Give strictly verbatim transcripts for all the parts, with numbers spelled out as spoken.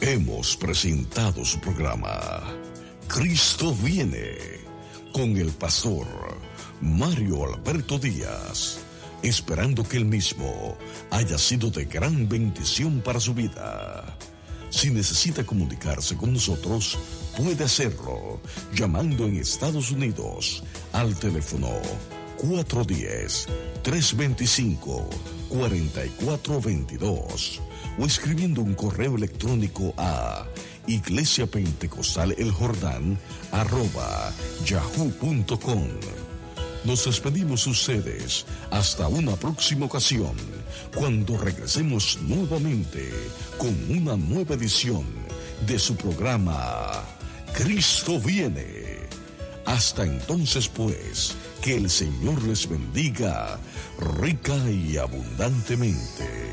Hemos presentado su programa Cristo viene con el pastor Mario Alberto Díaz, esperando que el mismo haya sido de gran bendición para su vida. Si necesita comunicarse con nosotros, puede hacerlo llamando en Estados Unidos al teléfono cuatro uno cero, tres dos cinco, cuatro cuatro dos dos o escribiendo un correo electrónico a iglesia pentecostal el jordán arroba yahoo punto com. Nos despedimos ustedes hasta una próxima ocasión, cuando regresemos nuevamente con una nueva edición de su programa Cristo viene. Hasta entonces, pues, que el Señor les bendiga rica y abundantemente.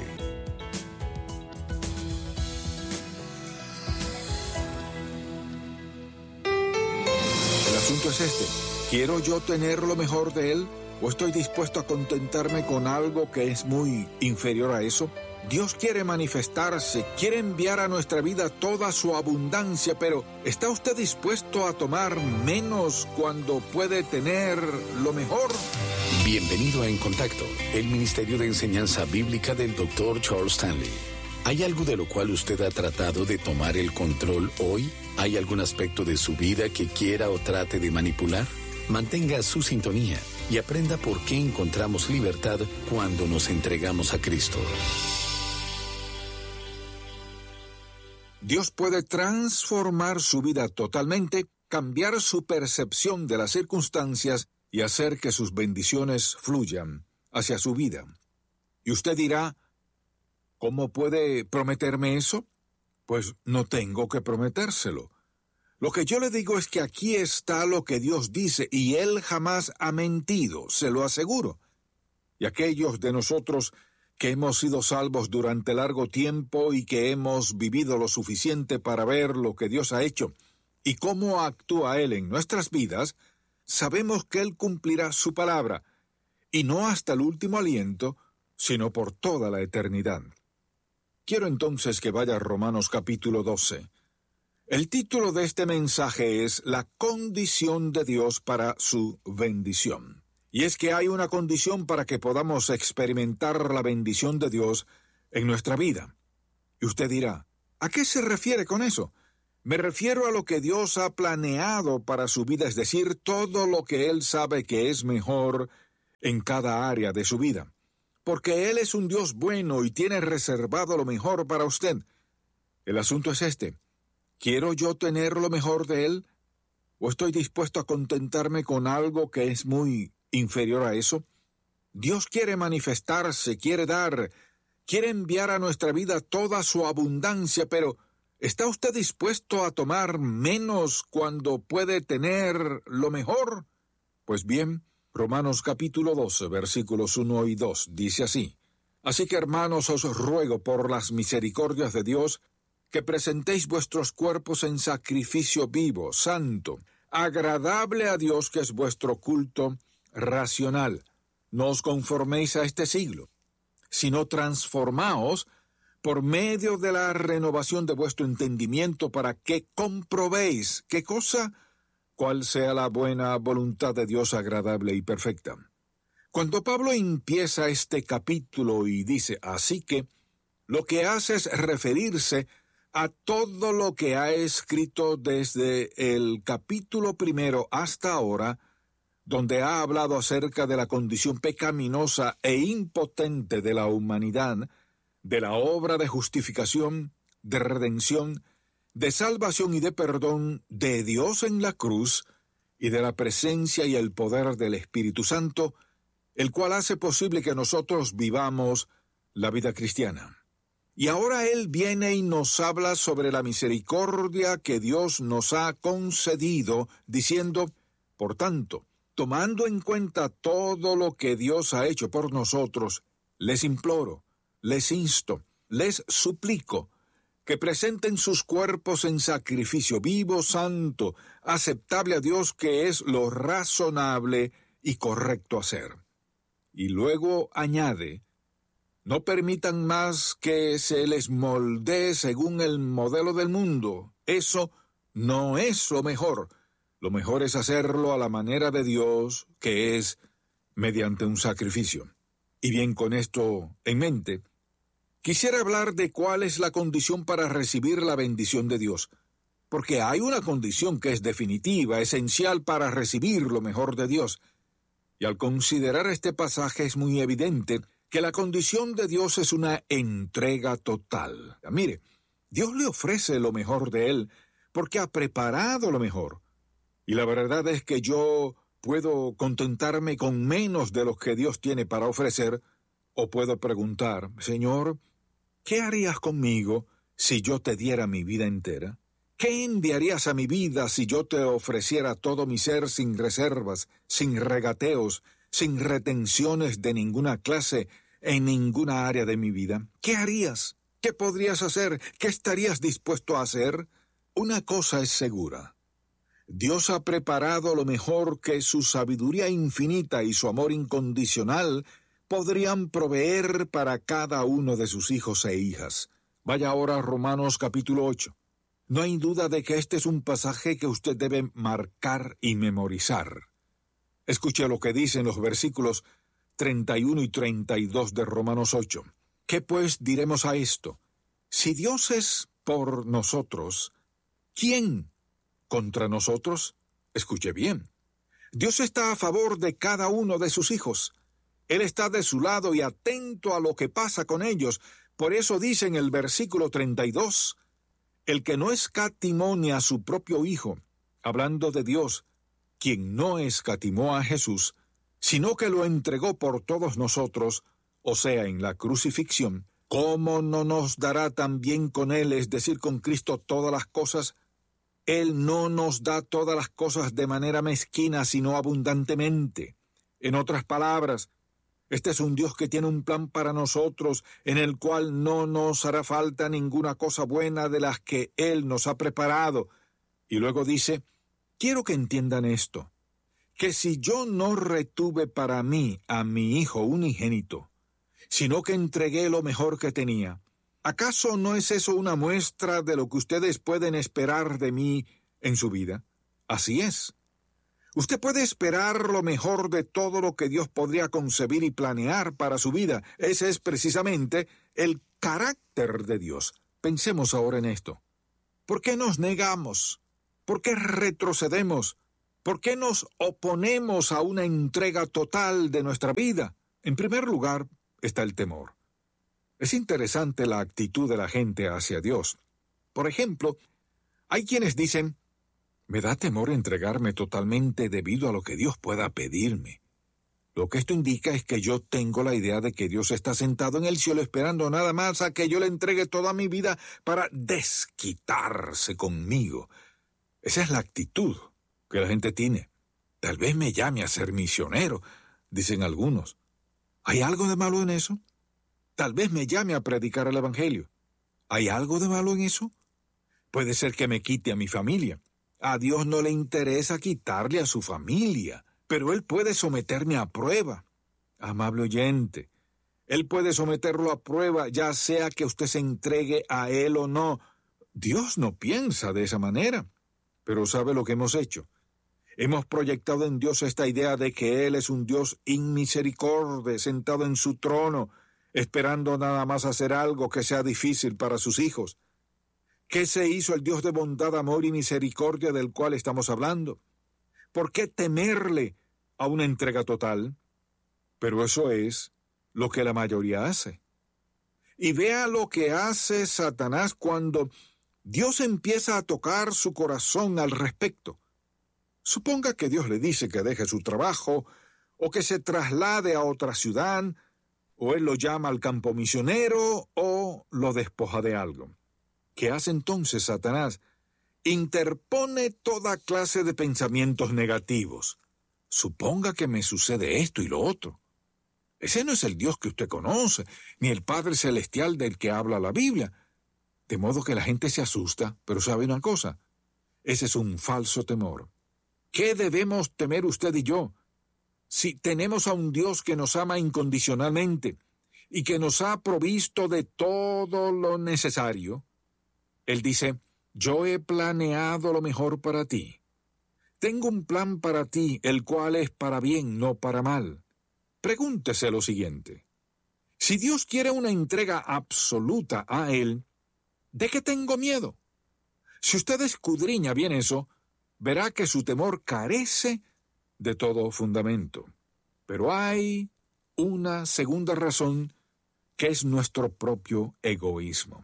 El asunto es este: ¿quiero yo tener lo mejor de Él o estoy dispuesto a contentarme con algo que es muy inferior a eso? Dios quiere manifestarse, quiere enviar a nuestra vida toda su abundancia, pero ¿está usted dispuesto a tomar menos cuando puede tener lo mejor? Bienvenido a En Contacto, el Ministerio de Enseñanza Bíblica del doctor Charles Stanley. ¿Hay algo de lo cual usted ha tratado de tomar el control hoy? ¿Hay algún aspecto de su vida que quiera o trate de manipular? Mantenga su sintonía y aprenda por qué encontramos libertad cuando nos entregamos a Cristo. Dios puede transformar su vida totalmente, cambiar su percepción de las circunstancias y hacer que sus bendiciones fluyan hacia su vida. Y usted dirá, ¿cómo puede prometerme eso? Pues no tengo que prometérselo. Lo que yo le digo es que aquí está lo que Dios dice, y Él jamás ha mentido, se lo aseguro. Y aquellos de nosotros que hemos sido salvos durante largo tiempo y que hemos vivido lo suficiente para ver lo que Dios ha hecho y cómo actúa Él en nuestras vidas, sabemos que Él cumplirá su palabra, y no hasta el último aliento, sino por toda la eternidad. Quiero entonces que vaya a Romanos capítulo doce. El título de este mensaje es La condición de Dios para su bendición. Y es que hay una condición para que podamos experimentar la bendición de Dios en nuestra vida. Y usted dirá, ¿a qué se refiere con eso? Me refiero a lo que Dios ha planeado para su vida, es decir, todo lo que Él sabe que es mejor en cada área de su vida. Porque Él es un Dios bueno y tiene reservado lo mejor para usted. El asunto es este: ¿quiero yo tener lo mejor de Él o estoy dispuesto a contentarme con algo que es muy inferior a eso? Dios quiere manifestarse, quiere dar, quiere enviar a nuestra vida toda su abundancia, pero ¿está usted dispuesto a tomar menos cuando puede tener lo mejor? Pues bien, Romanos capítulo doce, versículos uno y dos, dice así: Así que, hermanos, os ruego por las misericordias de Dios que presentéis vuestros cuerpos en sacrificio vivo, santo, agradable a Dios, que es vuestro culto racional. No os conforméis a este siglo, sino transformaos por medio de la renovación de vuestro entendimiento, para que comprobéis qué cosa, cuál sea la buena voluntad de Dios agradable y perfecta. Cuando Pablo empieza este capítulo y dice así que, lo que hace es referirse a todo lo que ha escrito desde el capítulo primero hasta ahora, donde ha hablado acerca de la condición pecaminosa e impotente de la humanidad, de la obra de justificación, de redención, de salvación y de perdón de Dios en la cruz, y de la presencia y el poder del Espíritu Santo, el cual hace posible que nosotros vivamos la vida cristiana. Y ahora Él viene y nos habla sobre la misericordia que Dios nos ha concedido, diciendo, por tanto, tomando en cuenta todo lo que Dios ha hecho por nosotros, les imploro, les insto, les suplico, que presenten sus cuerpos en sacrificio vivo, santo, aceptable a Dios, que es lo razonable y correcto hacer. Y luego añade, No permitan más que se les moldee según el modelo del mundo. Eso no es lo mejor. Lo mejor es hacerlo a la manera de Dios, que es mediante un sacrificio. Y bien, con esto en mente, quisiera hablar de cuál es la condición para recibir la bendición de Dios. Porque hay una condición que es definitiva, esencial para recibir lo mejor de Dios. Y al considerar este pasaje es muy evidente que la condición de Dios es una entrega total. Mire, Dios le ofrece lo mejor de Él porque ha preparado lo mejor. Y la verdad es que yo puedo contentarme con menos de lo que Dios tiene para ofrecer, o puedo preguntar, Señor, ¿qué harías conmigo si yo te diera mi vida entera? ¿Qué enviarías a mi vida si yo te ofreciera todo mi ser sin reservas, sin regateos, sin retenciones de ninguna clase en ninguna área de mi vida? ¿Qué harías? ¿Qué podrías hacer? ¿Qué estarías dispuesto a hacer? Una cosa es segura. Dios ha preparado lo mejor que su sabiduría infinita y su amor incondicional podrían proveer para cada uno de sus hijos e hijas. Vaya ahora a Romanos capítulo ocho. No hay duda de que este es un pasaje que usted debe marcar y memorizar. Escuche lo que dicen los versículos treinta y uno y treinta y dos de Romanos ocho. ¿Qué pues diremos a esto? Si Dios es por nosotros, ¿quién contra nosotros? Escuche bien. Dios está a favor de cada uno de sus hijos. Él está de su lado y atento a lo que pasa con ellos. Por eso dice en el versículo treinta y dos, el que no escatimó ni a su propio Hijo, hablando de Dios, quien no escatimó a Jesús, sino que lo entregó por todos nosotros, o sea, en la crucifixión, ¿cómo no nos dará también con Él, es decir, con Cristo, todas las cosas? Él no nos da todas las cosas de manera mezquina, sino abundantemente. En otras palabras, este es un Dios que tiene un plan para nosotros, en el cual no nos hará falta ninguna cosa buena de las que Él nos ha preparado. Y luego dice, quiero que entiendan esto, que si yo no retuve para mí a mi Hijo unigénito, sino que entregué lo mejor que tenía, ¿acaso no es eso una muestra de lo que ustedes pueden esperar de mí en su vida? Así es. Usted puede esperar lo mejor de todo lo que Dios podría concebir y planear para su vida. Ese es precisamente el carácter de Dios. Pensemos ahora en esto. ¿Por qué nos negamos? ¿Por qué retrocedemos? ¿Por qué nos oponemos a una entrega total de nuestra vida? En primer lugar está el temor. Es interesante la actitud de la gente hacia Dios. Por ejemplo, hay quienes dicen, me da temor entregarme totalmente debido a lo que Dios pueda pedirme. Lo que esto indica es que yo tengo la idea de que Dios está sentado en el cielo esperando nada más a que yo le entregue toda mi vida para desquitarse conmigo. Esa es la actitud que la gente tiene. Tal vez me llame a ser misionero, dicen algunos. ¿Hay algo de malo en eso? Tal vez me llame a predicar el Evangelio. ¿Hay algo de malo en eso? Puede ser que me quite a mi familia. A Dios no le interesa quitarle a su familia, pero Él puede someterme a prueba. Amable oyente, Él puede someterlo a prueba, ya sea que usted se entregue a Él o no. Dios no piensa de esa manera. Pero ¿sabe lo que hemos hecho? Hemos proyectado en Dios esta idea de que Él es un Dios inmisericordia, sentado en su trono, esperando nada más hacer algo que sea difícil para sus hijos. ¿Qué se hizo el Dios de bondad, amor y misericordia del cual estamos hablando? ¿Por qué temerle a una entrega total? Pero eso es lo que la mayoría hace. Y vea lo que hace Satanás cuando Dios empieza a tocar su corazón al respecto. Suponga que Dios le dice que deje su trabajo, o que se traslade a otra ciudad, o Él lo llama al campo misionero, o lo despoja de algo. ¿Qué hace entonces Satanás? Interpone toda clase de pensamientos negativos. Suponga que me sucede esto y lo otro. Ese no es el Dios que usted conoce, ni el Padre Celestial del que habla la Biblia. De modo que la gente se asusta, pero ¿sabe una cosa? Ese es un falso temor. ¿Qué debemos temer usted y yo? Si tenemos a un Dios que nos ama incondicionalmente, y que nos ha provisto de todo lo necesario, Él dice, yo he planeado lo mejor para ti. Tengo un plan para ti, el cual es para bien, no para mal. Pregúntese lo siguiente. Si Dios quiere una entrega absoluta a Él, ¿de qué tengo miedo? Si usted escudriña bien eso, verá que su temor carece de todo fundamento. Pero hay una segunda razón, que es nuestro propio egoísmo.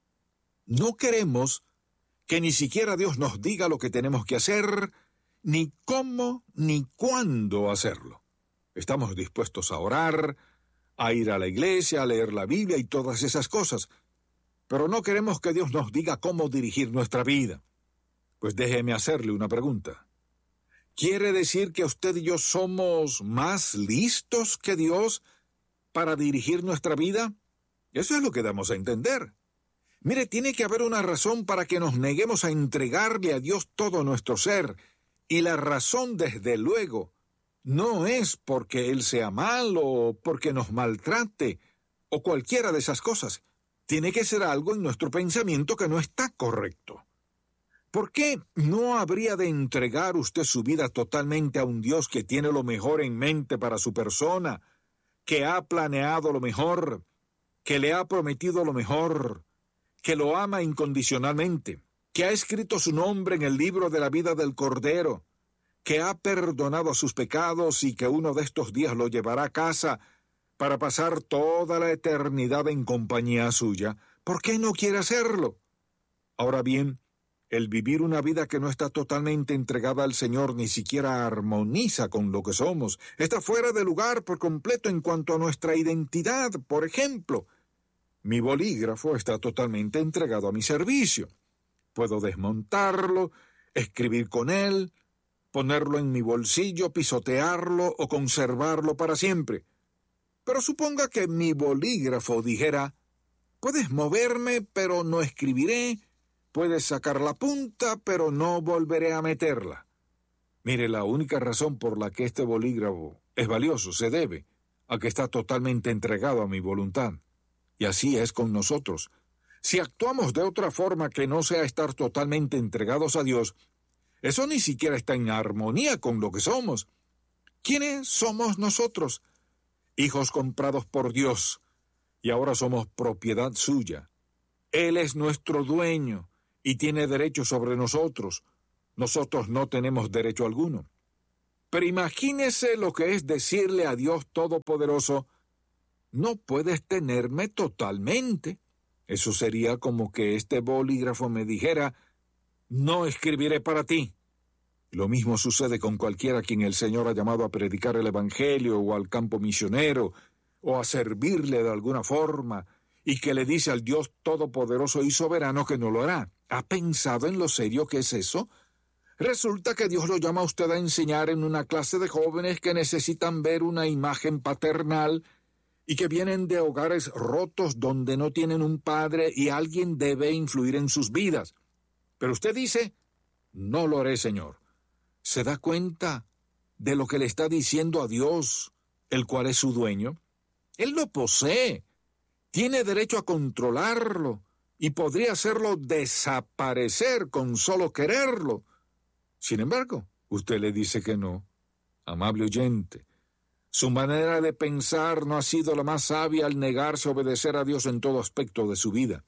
No queremos que ni siquiera Dios nos diga lo que tenemos que hacer, ni cómo ni cuándo hacerlo. Estamos dispuestos a orar, a ir a la iglesia, a leer la Biblia y todas esas cosas, pero no queremos que Dios nos diga cómo dirigir nuestra vida. Pues déjeme hacerle una pregunta. ¿Quiere decir que usted y yo somos más listos que Dios para dirigir nuestra vida? Eso es lo que damos a entender. Mire, tiene que haber una razón para que nos neguemos a entregarle a Dios todo nuestro ser, y la razón, desde luego, no es porque Él sea malo o porque nos maltrate o cualquiera de esas cosas. Tiene que ser algo en nuestro pensamiento que no está correcto. ¿Por qué no habría de entregar usted su vida totalmente a un Dios que tiene lo mejor en mente para su persona, que ha planeado lo mejor, que le ha prometido lo mejor, que lo ama incondicionalmente, que ha escrito su nombre en el libro de la vida del Cordero, que ha perdonado sus pecados y que uno de estos días lo llevará a casa para pasar toda la eternidad en compañía suya? ¿Por qué no quiere hacerlo? Ahora bien, el vivir una vida que no está totalmente entregada al Señor ni siquiera armoniza con lo que somos. Está fuera de lugar por completo en cuanto a nuestra identidad. Por ejemplo, mi bolígrafo está totalmente entregado a mi servicio. Puedo desmontarlo, escribir con él, ponerlo en mi bolsillo, pisotearlo o conservarlo para siempre. Pero suponga que mi bolígrafo dijera, puedes moverme, pero no escribiré, puedes sacar la punta, pero no volveré a meterla. Mire, la única razón por la que este bolígrafo es valioso se debe a que está totalmente entregado a mi voluntad. Y así es con nosotros. Si actuamos de otra forma que no sea estar totalmente entregados a Dios, eso ni siquiera está en armonía con lo que somos. ¿Quiénes somos nosotros? Hijos comprados por Dios, y ahora somos propiedad suya. Él es nuestro dueño y tiene derecho sobre nosotros. Nosotros no tenemos derecho alguno. Pero imagínese lo que es decirle a Dios Todopoderoso, no puedes tenerme totalmente. Eso sería como que este bolígrafo me dijera, no escribiré para ti. Lo mismo sucede con cualquiera a quien el Señor ha llamado a predicar el Evangelio o al campo misionero o a servirle de alguna forma y que le dice al Dios Todopoderoso y Soberano que no lo hará. ¿Ha pensado en lo serio que es eso? Resulta que Dios lo llama a usted a enseñar en una clase de jóvenes que necesitan ver una imagen paternal y que vienen de hogares rotos donde no tienen un padre y alguien debe influir en sus vidas. Pero usted dice, no lo haré, Señor. ¿Se da cuenta de lo que le está diciendo a Dios, el cual es su dueño? Él lo posee, tiene derecho a controlarlo y podría hacerlo desaparecer con solo quererlo. Sin embargo, usted le dice que no. Amable oyente, su manera de pensar no ha sido la más sabia al negarse a obedecer a Dios en todo aspecto de su vida.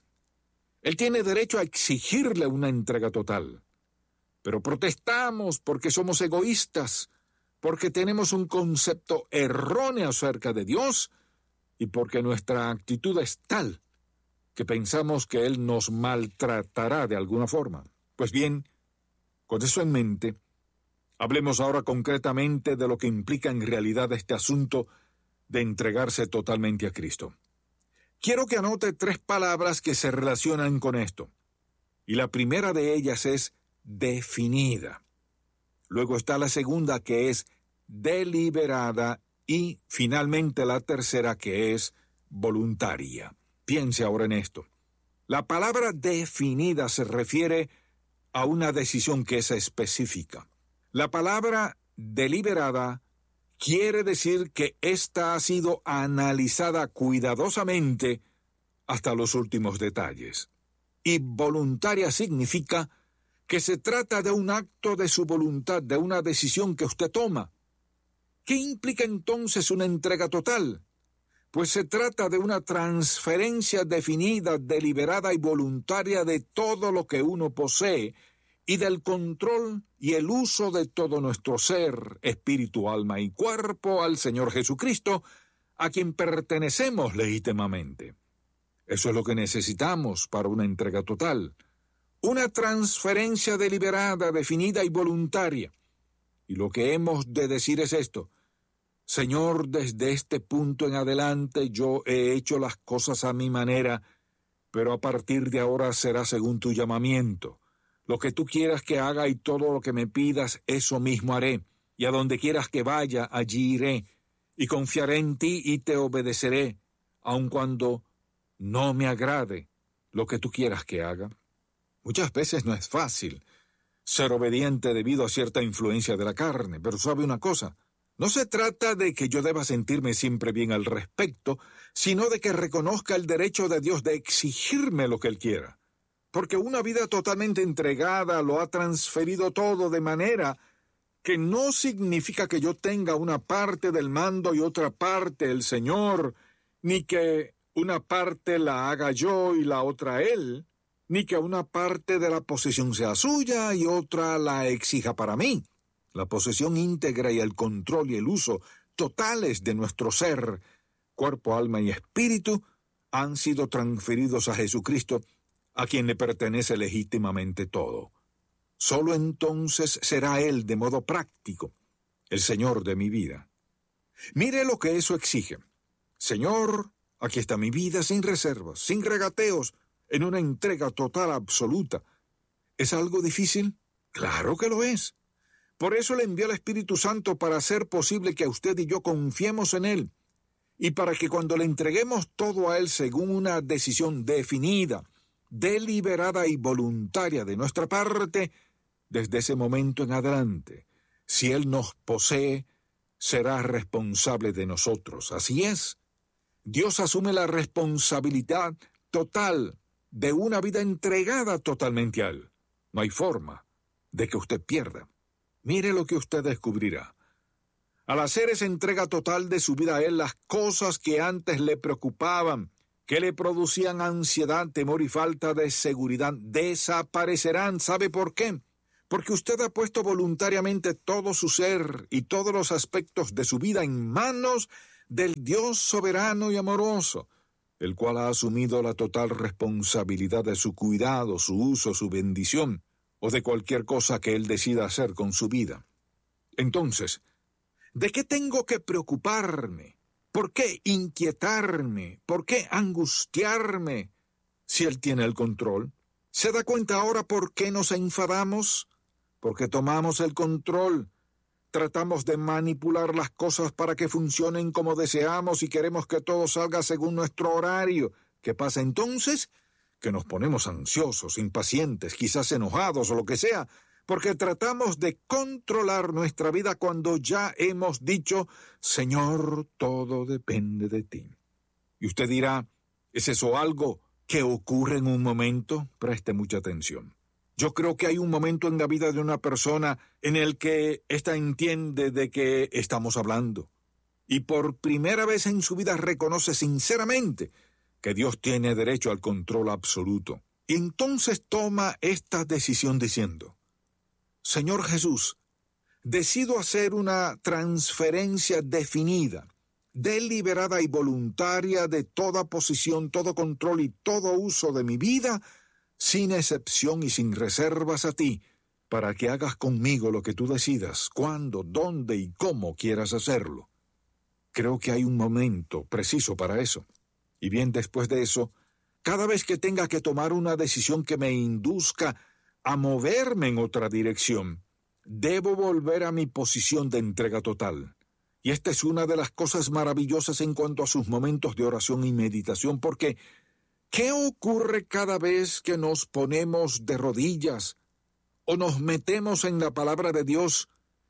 Él tiene derecho a exigirle una entrega total. Pero protestamos porque somos egoístas, porque tenemos un concepto erróneo acerca de Dios y porque nuestra actitud es tal que pensamos que Él nos maltratará de alguna forma. Pues bien, con eso en mente, hablemos ahora concretamente de lo que implica en realidad este asunto de entregarse totalmente a Cristo. Quiero que anote tres palabras que se relacionan con esto. Y la primera de ellas es definida. Luego está la segunda, que es deliberada, y finalmente la tercera, que es voluntaria. Piense ahora en esto. La palabra definida se refiere a una decisión que es específica. La palabra deliberada quiere decir que ésta ha sido analizada cuidadosamente hasta los últimos detalles. Y voluntaria significa que se trata de un acto de su voluntad, de una decisión que usted toma. ¿Qué implica entonces una entrega total? Pues se trata de una transferencia definida, deliberada y voluntaria de todo lo que uno posee y del control y el uso de todo nuestro ser, espíritu, alma y cuerpo al Señor Jesucristo, a quien pertenecemos legítimamente. Eso es lo que necesitamos para una entrega total. Una transferencia deliberada, definida y voluntaria. Y lo que hemos de decir es esto: Señor, desde este punto en adelante yo he hecho las cosas a mi manera, pero a partir de ahora será según tu llamamiento. Lo que tú quieras que haga y todo lo que me pidas, eso mismo haré. Y a donde quieras que vaya, allí iré. Y confiaré en ti y te obedeceré, aun cuando no me agrade lo que tú quieras que haga. Muchas veces no es fácil ser obediente debido a cierta influencia de la carne, pero sabe una cosa, no se trata de que yo deba sentirme siempre bien al respecto, sino de que reconozca el derecho de Dios de exigirme lo que Él quiera, porque una vida totalmente entregada lo ha transferido todo, de manera que no significa que yo tenga una parte del mando y otra parte el Señor, ni que una parte la haga yo y la otra Él, ni que una parte de la posesión sea suya y otra la exija para mí. La posesión íntegra y el control y el uso totales de nuestro ser, cuerpo, alma y espíritu, han sido transferidos a Jesucristo, a quien le pertenece legítimamente todo. Solo entonces será Él, de modo práctico, el Señor de mi vida. Mire lo que eso exige. Señor, aquí está mi vida sin reservas, sin regateos, en una entrega total absoluta. ¿Es algo difícil? Claro que lo es. Por eso le envió al Espíritu Santo, para hacer posible que usted y yo confiemos en Él, y para que cuando le entreguemos todo a Él según una decisión definida, deliberada y voluntaria de nuestra parte, desde ese momento en adelante, si Él nos posee, será responsable de nosotros. Así es. Dios asume la responsabilidad total de una vida entregada totalmente a Él. No hay forma de que usted pierda. Mire lo que usted descubrirá. Al hacer esa entrega total de su vida a Él, las cosas que antes le preocupaban, que le producían ansiedad, temor y falta de seguridad, desaparecerán. ¿Sabe por qué? Porque usted ha puesto voluntariamente todo su ser y todos los aspectos de su vida en manos del Dios soberano y amoroso, el cual ha asumido la total responsabilidad de su cuidado, su uso, su bendición, o de cualquier cosa que Él decida hacer con su vida. Entonces, ¿de qué tengo que preocuparme? ¿Por qué inquietarme? ¿Por qué angustiarme si Él tiene el control? ¿Se da cuenta ahora por qué nos enfadamos? Porque tomamos el control. Tratamos de manipular las cosas para que funcionen como deseamos y queremos que todo salga según nuestro horario. ¿Qué pasa entonces? Que nos ponemos ansiosos, impacientes, quizás enojados o lo que sea, porque tratamos de controlar nuestra vida cuando ya hemos dicho, Señor, todo depende de ti. Y usted dirá, ¿es eso algo que ocurre en un momento? Preste mucha atención. Yo creo que hay un momento en la vida de una persona en el que ésta entiende de qué estamos hablando, y por primera vez en su vida reconoce sinceramente que Dios tiene derecho al control absoluto. Y entonces toma esta decisión diciendo, Señor Jesús, decido hacer una transferencia definida, deliberada y voluntaria de toda posición, todo control y todo uso de mi vida, sin excepción y sin reservas a ti, para que hagas conmigo lo que tú decidas, cuándo, dónde y cómo quieras hacerlo. Creo que hay un momento preciso para eso. Y bien, después de eso, cada vez que tenga que tomar una decisión que me induzca a moverme en otra dirección, debo volver a mi posición de entrega total. Y esta es una de las cosas maravillosas en cuanto a sus momentos de oración y meditación, porque ¿qué ocurre cada vez que nos ponemos de rodillas o nos metemos en la palabra de Dios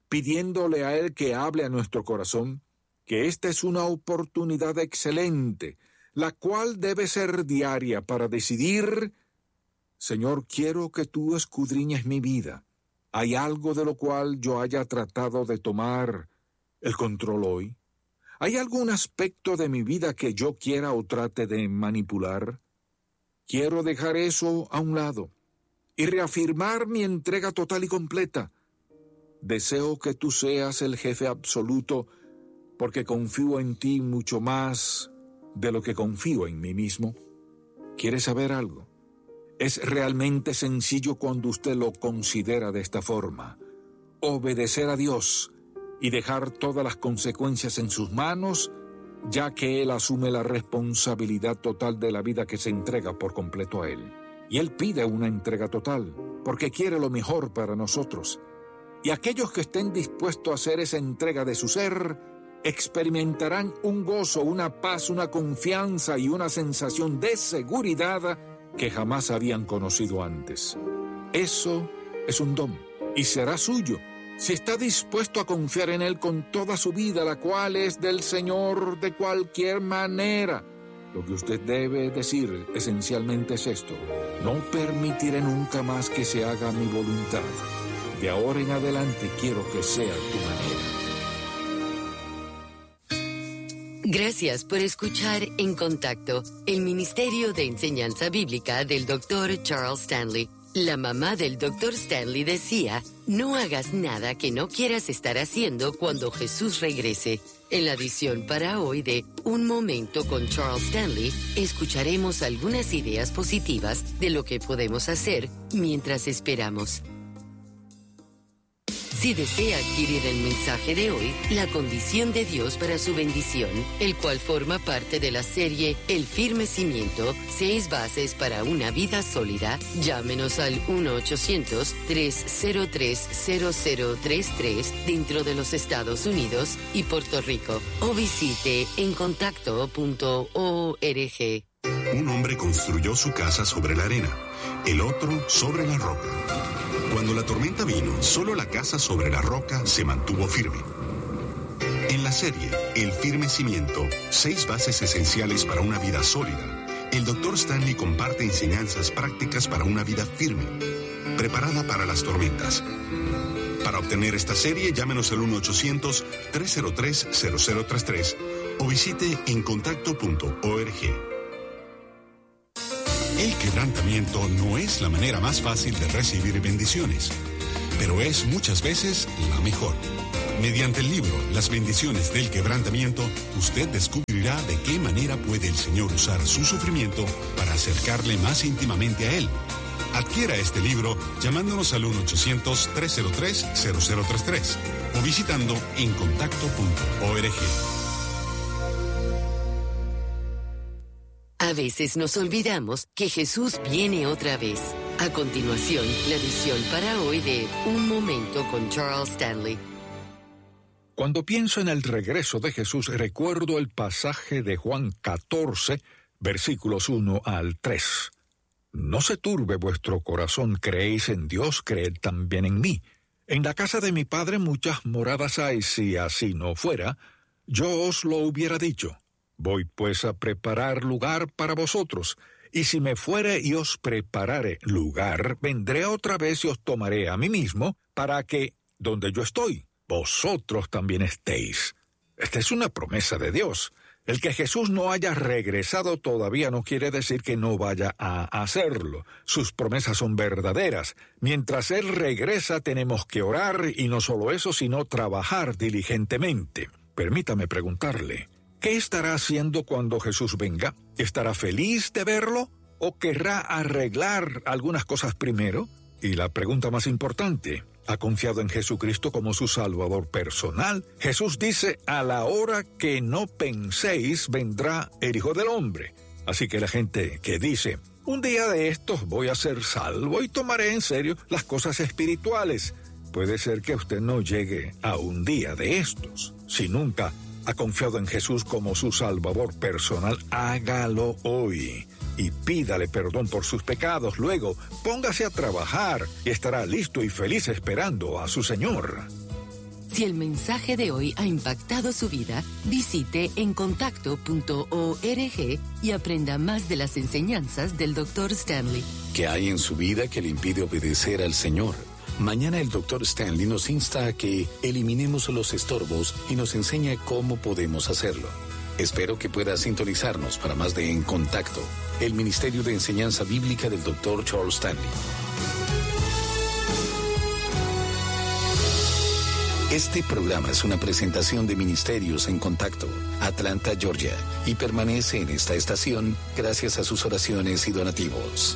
pidiéndole a Él que hable a nuestro corazón, que esta es una oportunidad excelente, la cual debe ser diaria para decidir: Señor, quiero que tú escudriñes mi vida. ¿Hay algo de lo cual yo haya tratado de tomar el control hoy? ¿Hay algún aspecto de mi vida que yo quiera o trate de manipular? Quiero dejar eso a un lado y reafirmar mi entrega total y completa. Deseo que tú seas el jefe absoluto, porque confío en ti mucho más de lo que confío en mí mismo. ¿Quieres saber algo? Es realmente sencillo cuando usted lo considera de esta forma: obedecer a Dios y dejar todas las consecuencias en sus manos, ya que Él asume la responsabilidad total de la vida que se entrega por completo a Él. Y Él pide una entrega total, porque quiere lo mejor para nosotros. Y aquellos que estén dispuestos a hacer esa entrega de su ser, experimentarán un gozo, una paz, una confianza y una sensación de seguridad que jamás habían conocido antes. Eso es un don y será suyo si está dispuesto a confiar en Él con toda su vida, la cual es del Señor de cualquier manera. Lo que usted debe decir esencialmente es esto: no permitiré nunca más que se haga mi voluntad. De ahora en adelante quiero que sea tu manera. Gracias por escuchar En Contacto, el Ministerio de Enseñanza Bíblica del doctor Charles Stanley. La mamá del doctor Stanley decía: no hagas nada que no quieras estar haciendo cuando Jesús regrese. En la edición para hoy de Un Momento con Charles Stanley, escucharemos algunas ideas positivas de lo que podemos hacer mientras esperamos. Si desea adquirir el mensaje de hoy, La condición de Dios para su bendición, el cual forma parte de la serie El firme cimiento, seis bases para una vida sólida, llámenos al uno ochocientos, tres cero tres, cero cero tres tres dentro de los Estados Unidos y Puerto Rico, o visite en contacto punto org. Un hombre construyó su casa sobre la arena, el otro sobre la roca. Cuando la tormenta vino, solo la casa sobre la roca se mantuvo firme. En la serie El firme cimiento, seis bases esenciales para una vida sólida, el doctor Stanley comparte enseñanzas prácticas para una vida firme, preparada para las tormentas. Para obtener esta serie, llámenos al uno ochocientos, tres cero tres, cero cero tres tres o visite en contacto punto org. El quebrantamiento no es la manera más fácil de recibir bendiciones, pero es muchas veces la mejor. Mediante el libro Las bendiciones del quebrantamiento, usted descubrirá de qué manera puede el Señor usar su sufrimiento para acercarle más íntimamente a Él. Adquiera este libro llamándonos al uno ochocientos, tres cero tres, cero cero tres tres o visitando en contacto punto org. A veces nos olvidamos que Jesús viene otra vez. A continuación, la edición para hoy de Un Momento con Charles Stanley. Cuando pienso en el regreso de Jesús, recuerdo el pasaje de Juan catorce, versículos uno al tres. No se turbe vuestro corazón, creéis en Dios, creed también en mí. En la casa de mi Padre muchas moradas hay, si así no fuera, yo os lo hubiera dicho. Voy pues a preparar lugar para vosotros, y si me fuere y os preparare lugar, vendré otra vez y os tomaré a mí mismo, para que, donde yo estoy, vosotros también estéis. Esta es una promesa de Dios. El que Jesús no haya regresado todavía no quiere decir que no vaya a hacerlo. Sus promesas son verdaderas. Mientras Él regresa tenemos que orar, y no solo eso, sino trabajar diligentemente. Permítame preguntarle, ¿qué estará haciendo cuando Jesús venga? ¿Estará feliz de verlo o querrá arreglar algunas cosas primero? Y la pregunta más importante, ¿ha confiado en Jesucristo como su Salvador personal? Jesús dice, a la hora que no penséis vendrá el Hijo del Hombre. Así que la gente que dice, un día de estos voy a ser salvo y tomaré en serio las cosas espirituales, puede ser que usted no llegue a un día de estos. Si nunca ha confiado en Jesús como su Salvador personal, hágalo hoy y pídale perdón por sus pecados. Luego, póngase a trabajar y estará listo y feliz esperando a su Señor. Si el mensaje de hoy ha impactado su vida, visite encontacto punto org y aprenda más de las enseñanzas del doctor Stanley. ¿Qué hay en su vida que le impide obedecer al Señor? Mañana el doctor Stanley nos insta a que eliminemos los estorbos y nos enseña cómo podemos hacerlo. Espero que pueda sintonizarnos para más de En Contacto, el Ministerio de Enseñanza Bíblica del doctor Charles Stanley. Este programa es una presentación de Ministerios en Contacto, Atlanta, Georgia, y permanece en esta estación gracias a sus oraciones y donativos.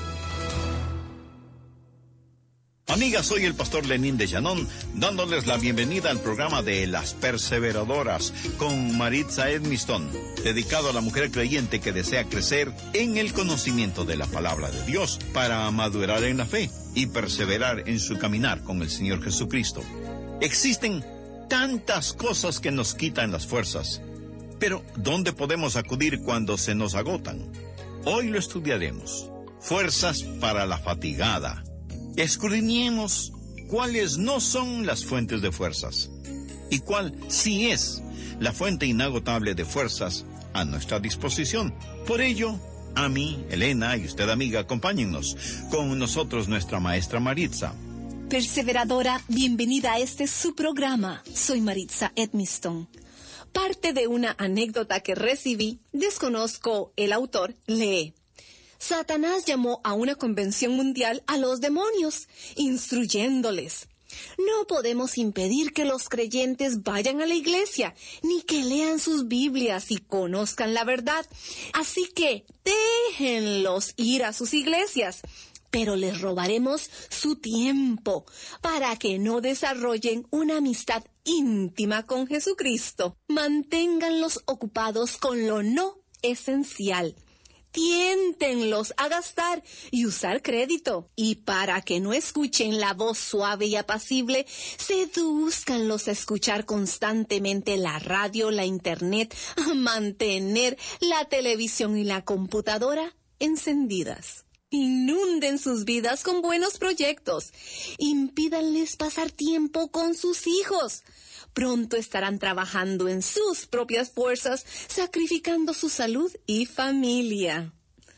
Amigas, soy el pastor Lenín de Llanón, dándoles la bienvenida al programa de Las Perseveradoras con Maritza Edmiston, dedicado a la mujer creyente que desea crecer en el conocimiento de la palabra de Dios para madurar en la fe y perseverar en su caminar con el Señor Jesucristo. Existen tantas cosas que nos quitan las fuerzas, pero ¿dónde podemos acudir cuando se nos agotan? Hoy lo estudiaremos. Fuerzas para la fatigada. Escudriñemos cuáles no son las fuentes de fuerzas y cuál sí es la fuente inagotable de fuerzas a nuestra disposición. Por ello, a mí, Elena y usted, amiga, acompáñennos con nosotros nuestra maestra Maritza. Perseveradora, bienvenida a este su programa. Soy Maritza Edmiston. Parte de una anécdota que recibí, desconozco el autor, lee: Satanás llamó a una convención mundial a los demonios, instruyéndoles: no podemos impedir que los creyentes vayan a la iglesia, ni que lean sus Biblias y conozcan la verdad. Así que déjenlos ir a sus iglesias, pero les robaremos su tiempo para que no desarrollen una amistad íntima con Jesucristo. Manténganlos ocupados con lo no esencial. Tiéntenlos a gastar y usar crédito. Y para que no escuchen la voz suave y apacible, sedúzcanlos a escuchar constantemente la radio, la internet, a mantener la televisión y la computadora encendidas. Inunden sus vidas con buenos proyectos. Impídanles pasar tiempo con sus hijos. Pronto estarán trabajando en sus propias fuerzas, sacrificando su salud y familia.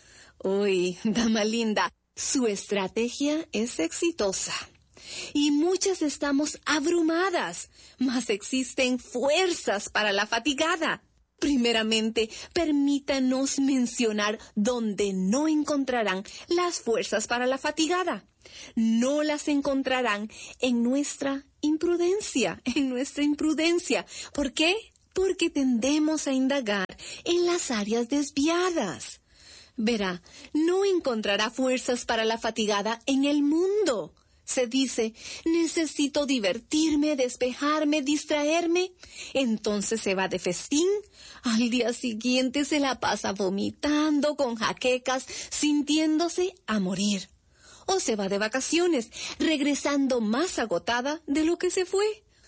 Uy, dama linda, su estrategia es exitosa. Y muchas estamos abrumadas, mas existen fuerzas para la fatigada. Primeramente, permítanos mencionar dónde no encontrarán las fuerzas para la fatigada. No las encontrarán en nuestra imprudencia, en nuestra imprudencia. ¿Por qué? Porque tendemos a indagar en las áreas desviadas. Verá, no encontrará fuerzas para la fatigada en el mundo. Se dice, necesito divertirme, despejarme, distraerme. Entonces se va de festín. Al día siguiente se la pasa vomitando, con jaquecas, sintiéndose a morir. O se va de vacaciones, regresando más agotada de lo que se fue.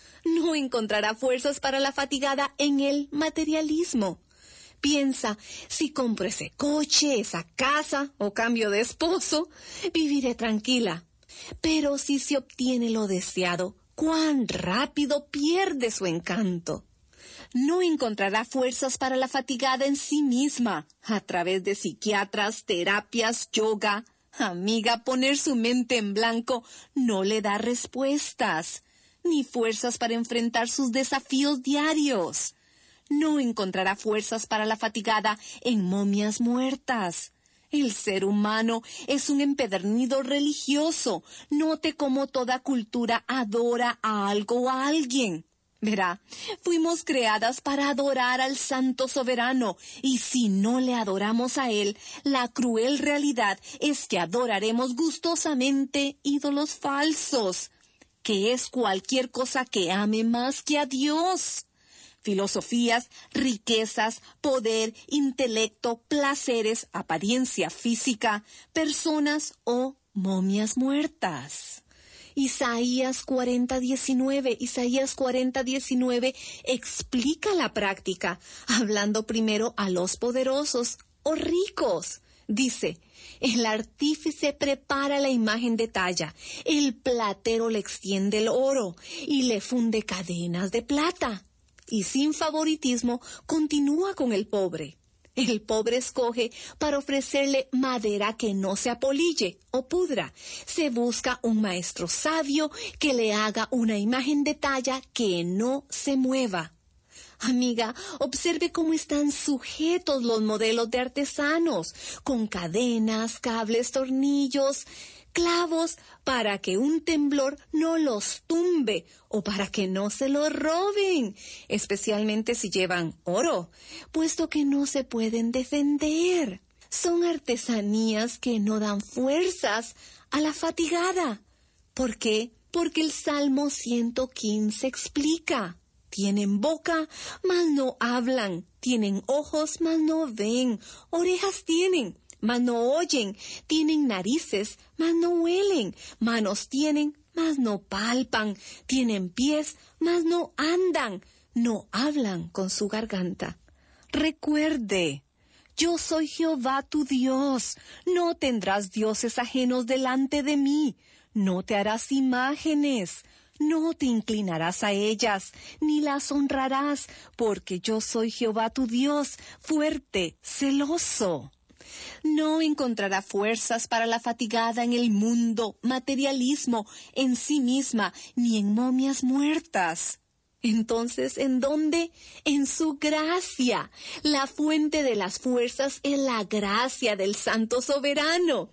No encontrará fuerzas para la fatigada en el materialismo. Piensa, si compro ese coche, esa casa o cambio de esposo, viviré tranquila. Pero si se obtiene lo deseado, cuán rápido pierde su encanto. No encontrará fuerzas para la fatigada en sí misma, a través de psiquiatras, terapias, yoga. Amiga, poner su mente en blanco no le da respuestas, ni fuerzas para enfrentar sus desafíos diarios. No encontrará fuerzas para la fatigada en momias muertas. El ser humano es un empedernido religioso. Note cómo toda cultura adora a algo o a alguien. Verá, fuimos creadas para adorar al Santo Soberano, y si no le adoramos a Él, la cruel realidad es que adoraremos gustosamente ídolos falsos, que es cualquier cosa que ame más que a Dios. Filosofías, riquezas, poder, intelecto, placeres, apariencia física, personas o momias muertas. Isaías cuarenta diecinueve, Isaías cuarenta diecinueve explica la práctica, hablando primero a los poderosos o ricos. Dice, el artífice prepara la imagen de talla, el platero le extiende el oro y le funde cadenas de plata. Y sin favoritismo continúa con el pobre. El pobre escoge para ofrecerle madera que no se apolille o pudra. Se busca un maestro sabio que le haga una imagen de talla que no se mueva. Amiga, observe cómo están sujetos los modelos de artesanos, con cadenas, cables, tornillos, clavos, para que un temblor no los tumbe o para que no se los roben, especialmente si llevan oro, puesto que no se pueden defender. Son artesanías que no dan fuerzas a la fatigada. ¿Por qué? Porque el Salmo ciento quince explica: tienen boca, mas no hablan, tienen ojos, mas no ven, orejas tienen, mas no oyen, tienen narices, mas no huelen, manos tienen, mas no palpan, tienen pies, mas no andan, no hablan con su garganta. Recuerde, yo soy Jehová tu Dios, no tendrás dioses ajenos delante de mí, no te harás imágenes, no te inclinarás a ellas, ni las honrarás, porque yo soy Jehová tu Dios, fuerte, celoso. No encontrará fuerzas para la fatigada en el mundo, materialismo, en sí misma, ni en momias muertas. Entonces, ¿en dónde? En su gracia. La fuente de las fuerzas es la gracia del Santo Soberano.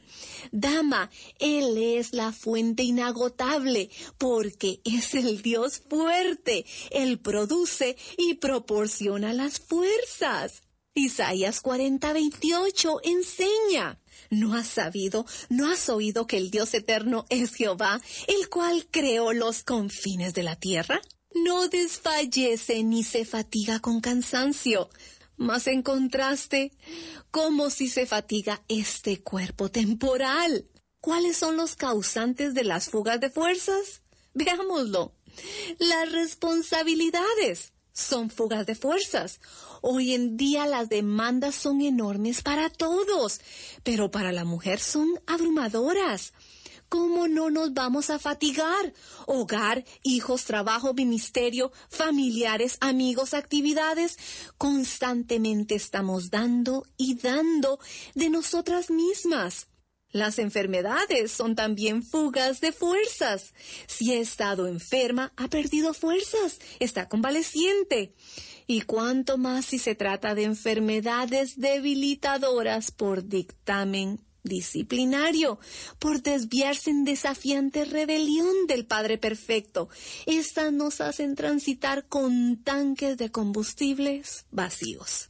Dama, Él es la fuente inagotable, porque es el Dios fuerte. Él produce y proporciona las fuerzas. Isaías cuarenta, veintiocho enseña: ¿No has sabido, no has oído que el Dios eterno es Jehová, el cual creó los confines de la tierra? No desfallece ni se fatiga con cansancio, mas en contraste, como si se fatiga este cuerpo temporal. ¿Cuáles son los causantes de las fugas de fuerzas? Veámoslo. Las responsabilidades son fugas de fuerzas. Hoy en día las demandas son enormes para todos, pero para la mujer son abrumadoras. ¿Cómo no nos vamos a fatigar? Hogar, hijos, trabajo, ministerio, familiares, amigos, actividades. Constantemente estamos dando y dando de nosotras mismas. Las enfermedades son también fugas de fuerzas. Si ha estado enferma, ha perdido fuerzas, está convaleciente. Y cuánto más si se trata de enfermedades debilitadoras por dictamen disciplinario, por desviarse en desafiante rebelión del Padre Perfecto. Estas nos hacen transitar con tanques de combustibles vacíos,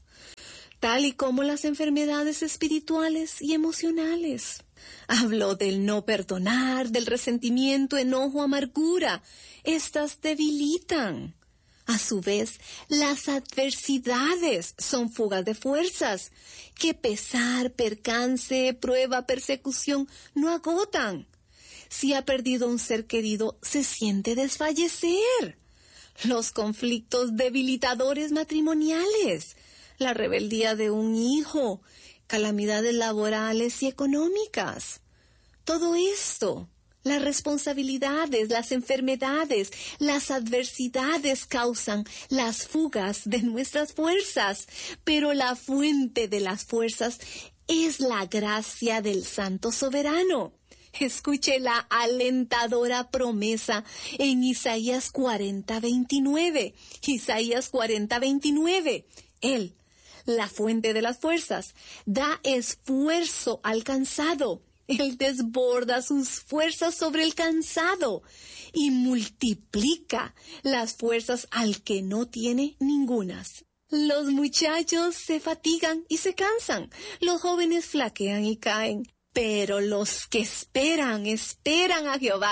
tal y como las enfermedades espirituales y emocionales. Hablo del no perdonar, del resentimiento, enojo, amargura. Estas debilitan. A su vez, las adversidades son fugas de fuerzas, que pesar, percance, prueba, persecución no agotan. Si ha perdido un ser querido, se siente desfallecer. Los conflictos debilitadores matrimoniales, la rebeldía de un hijo, calamidades laborales y económicas. Todo esto, las responsabilidades, las enfermedades, las adversidades causan las fugas de nuestras fuerzas, pero la fuente de las fuerzas es la gracia del Santo Soberano. Escuche la alentadora promesa en Isaías cuarenta, veintinueve. Isaías cuarenta, veintinueve. Él, la fuente de las fuerzas, da esfuerzo al cansado. Él desborda sus fuerzas sobre el cansado y multiplica las fuerzas al que no tiene ningunas. Los muchachos se fatigan y se cansan, los jóvenes flaquean y caen, pero los que esperan, esperan a Jehová,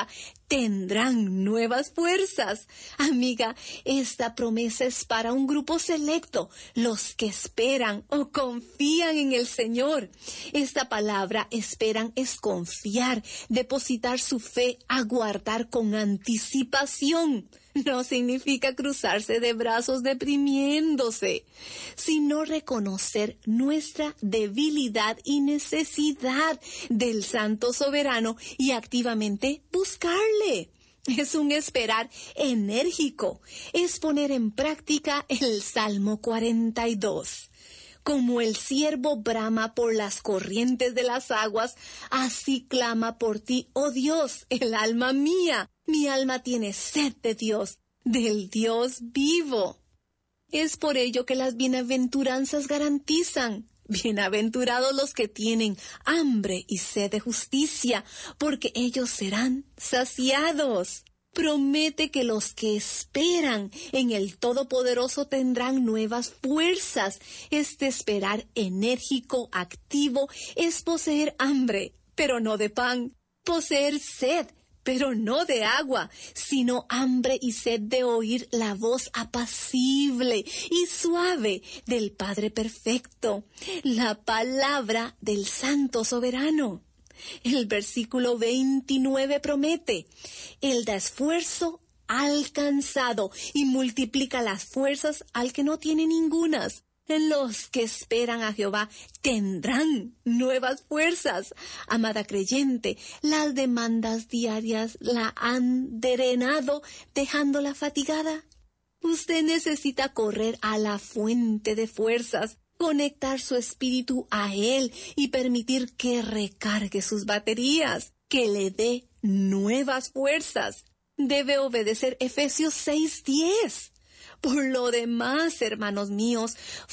tendrán nuevas fuerzas. Amiga, esta promesa es para un grupo selecto, los que esperan o confían en el Señor. Esta palabra esperan es confiar, depositar su fe, aguardar con anticipación. No significa cruzarse de brazos deprimiéndose, sino reconocer nuestra debilidad y necesidad del Santo Soberano y activamente buscarle. Es un esperar enérgico, es poner en práctica el Salmo cuarenta y dos. Como el ciervo brama por las corrientes de las aguas, así clama por ti, oh Dios, el alma mía. Mi alma tiene sed de Dios, del Dios vivo. Es por ello que las bienaventuranzas garantizan: bienaventurados los que tienen hambre y sed de justicia, porque ellos serán saciados. Promete que los que esperan en el Todopoderoso tendrán nuevas fuerzas. Este esperar enérgico, activo, es poseer hambre, pero no de pan, poseer sed, pero no de agua, sino hambre y sed de oír la voz apacible y suave del Padre Perfecto, la palabra del Santo Soberano. El versículo veintinueve promete: Él da esfuerzo al cansado y multiplica las fuerzas al que no tiene ningunas. Los que esperan a Jehová tendrán nuevas fuerzas. Amada creyente, las demandas diarias la han drenado, dejándola fatigada. Usted necesita correr a la fuente de fuerzas, conectar su espíritu a Él y permitir que recargue sus baterías, que le dé nuevas fuerzas. Debe obedecer Efesios seis diez. Por lo demás, hermanos míos,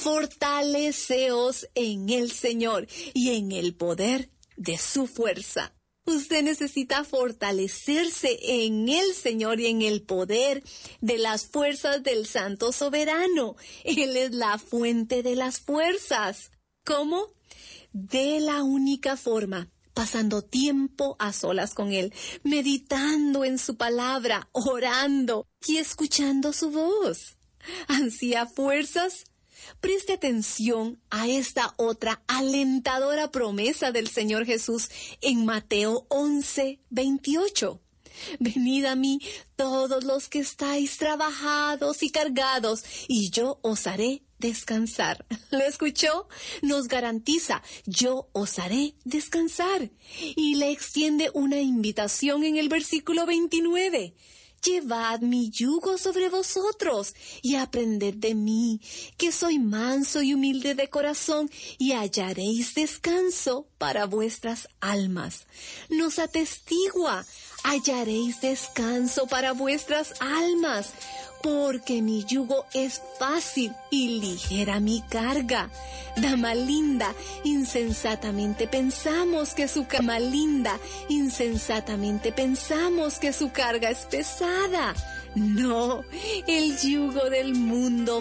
fortaleceos en el Señor y en el poder de su fuerza. Usted necesita fortalecerse en el Señor y en el poder de las fuerzas del Santo Soberano. Él es la fuente de las fuerzas. ¿Cómo? De la única forma: pasando tiempo a solas con Él, meditando en su palabra, orando y escuchando su voz. ¿Ansía fuerzas? Preste atención a esta otra alentadora promesa del Señor Jesús en Mateo once veintiocho. Venid a mí todos los que estáis trabajados y cargados, y yo os haré descansar. ¿Lo escuchó? Nos garantiza: yo os haré descansar. Y le extiende una invitación en el versículo veintinueve. Llevad mi yugo sobre vosotros y aprended de mí, que soy manso y humilde de corazón, y hallaréis descanso para vuestras almas. Nos atestigua: hallaréis descanso para vuestras almas, porque mi yugo es fácil y ligera mi carga. Dama linda, insensatamente pensamos que su cama linda, insensatamente pensamos que su carga es pesada. No, el yugo del mundo